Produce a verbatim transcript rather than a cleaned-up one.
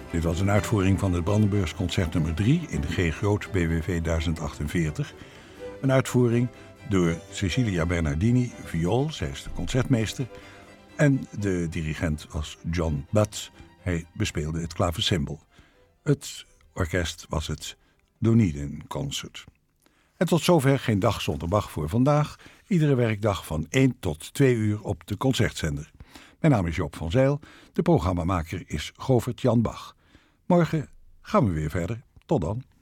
Dit was een uitvoering van het Brandenburgs concert nummer drie in G groot B W V duizend achtenveertig. Een uitvoering door Cecilia Bernardini, viool, zij is de concertmeester. En de dirigent was John Butts, hij bespeelde het klavecimbal. Het orkest was het Doniden Concert. En tot zover Geen Dag Zonder Bach voor vandaag. Iedere werkdag van één tot twee uur op de Concertzender. Mijn naam is Joop van Zijl. De programmamaker is Govert Jan Bach. Morgen gaan we weer verder. Tot dan.